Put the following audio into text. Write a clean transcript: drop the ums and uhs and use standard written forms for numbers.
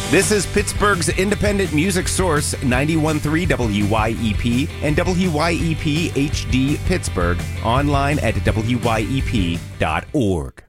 This is Pittsburgh's independent music source, 91.3 WYEP and WYEP HD Pittsburgh, online at WYEP.org.